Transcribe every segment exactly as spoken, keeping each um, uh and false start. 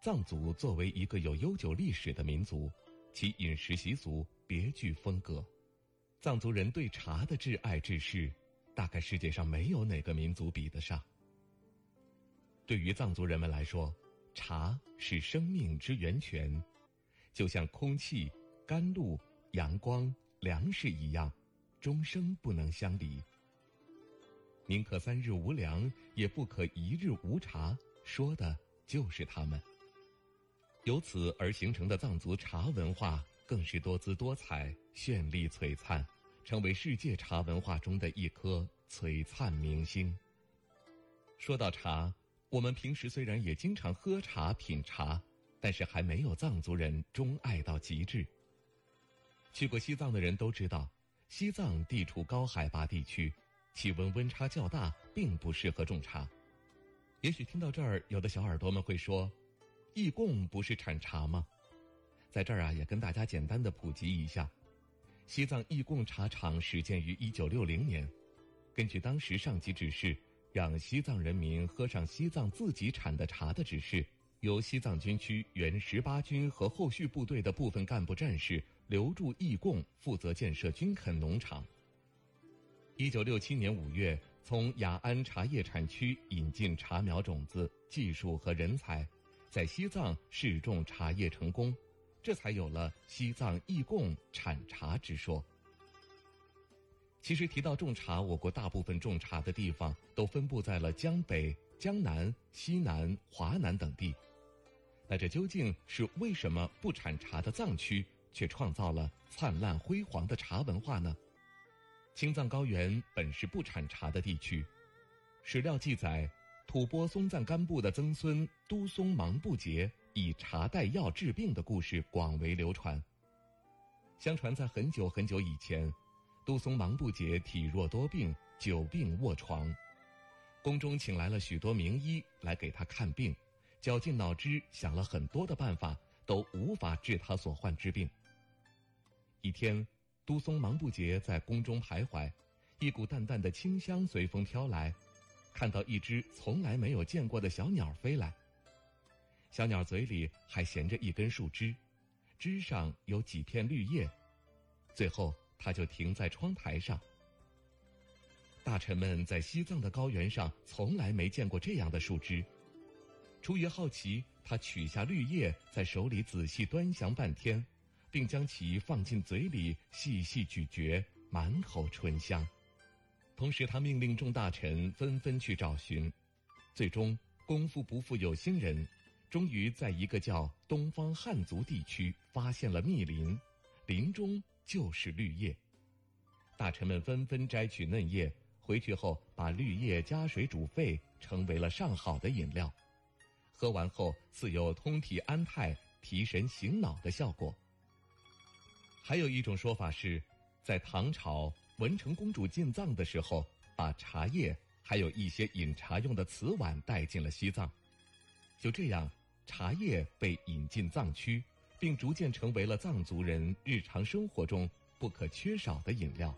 藏族作为一个有悠久历史的民族，其饮食习俗别具风格。藏族人对茶的挚爱志士，大概世界上没有哪个民族比得上。对于藏族人们来说，茶是生命之源泉，就像空气、甘露、阳光、粮食一样，终生不能相离。宁可三日无粮，也不可一日无茶，说的就是他们。由此而形成的藏族茶文化更是多姿多彩、绚丽璀璨，成为世界茶文化中的一颗璀璨明星。说到茶，我们平时虽然也经常喝茶品茶，但是还没有藏族人钟爱到极致。去过西藏的人都知道，西藏地处高海拔地区，气温温差较大，并不适合种茶。也许听到这儿，有的小耳朵们会说，义贡不是产茶吗？在这儿啊，也跟大家简单的普及一下，西藏义贡茶厂始建于一九六零年，根据当时上级指示，让西藏人民喝上西藏自己产的茶的指示，由西藏军区原十八军和后续部队的部分干部战士留驻义贡，负责建设军垦农场。一九六七年五月，从雅安茶叶产区引进茶苗种子、技术和人才，在西藏试种茶叶成功，这才有了西藏义贡产茶之说。其实提到种茶，我国大部分种茶的地方都分布在了江北、江南、西南、华南等地。那这究竟是为什么不产茶的藏区却创造了灿烂辉煌的茶文化呢？青藏高原本是不产茶的地区，史料记载，吐蕃松赞干布的曾孙都松芒布杰以茶代药治病的故事广为流传。相传在很久很久以前，都松芒布杰体弱多病，久病卧床，宫中请来了许多名医来给他看病，绞尽脑汁想了很多的办法，都无法治他所患之病。一天，都松芒布杰在宫中徘徊，一股淡淡的清香随风飘来，看到一只从来没有见过的小鸟飞来，小鸟嘴里还衔着一根树枝，枝上有几片绿叶，最后他就停在窗台上。大臣们在西藏的高原上从来没见过这样的树枝，出于好奇，他取下绿叶，在手里仔细端详半天，并将其放进嘴里细细咀嚼，满口醇香。同时他命令众大臣纷纷去找寻，最终功夫不负有心人，终于在一个叫东方汉族地区发现了密林，林中就是绿叶。大臣们纷纷摘取嫩叶，回去后把绿叶加水煮沸，成为了上好的饮料。喝完后似有通体安泰、提神醒脑的效果。还有一种说法是，在唐朝文成公主进藏的时候，把茶叶还有一些饮茶用的瓷碗带进了西藏。就这样，茶叶被引进藏区，并逐渐成为了藏族人日常生活中不可缺少的饮料。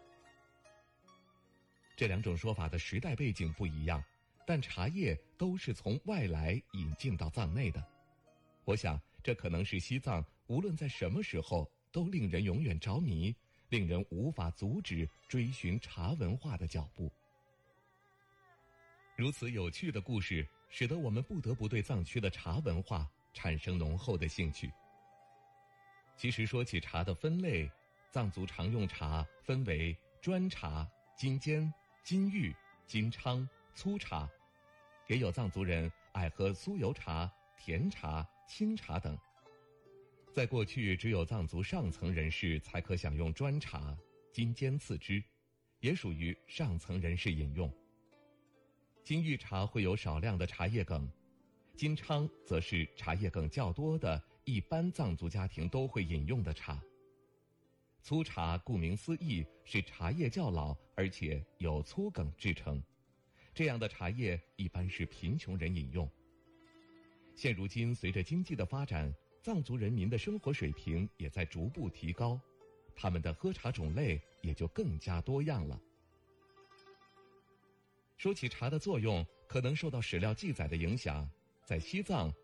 这两种说法的时代背景不一样，但茶叶都是从外来引进到藏内的。我想，这可能是西藏无论在什么时候都令人永远着迷，令人无法阻止追寻茶文化的脚步。如此有趣的故事，使得我们不得不对藏区的茶文化产生浓厚的兴趣。其实说起茶的分类，藏族常用茶分为砖茶、金尖、金玉、金昌、粗茶，也有藏族人爱喝酥油茶、甜茶、清茶等。在过去，只有藏族上层人士才可享用砖茶，金尖次之，也属于上层人士饮用。金玉茶会有少量的茶叶梗，金昌则是茶叶梗较多的一般藏族家庭都会饮用的茶。粗茶顾名思义是茶叶较老而且有粗梗制成，这样的茶叶一般是贫穷人饮用。现如今随着经济的发展，藏族人民的生活水平也在逐步提高，他们的喝茶种类也就更加多样了。说起茶的作用，可能受到史料记载的影响，在西藏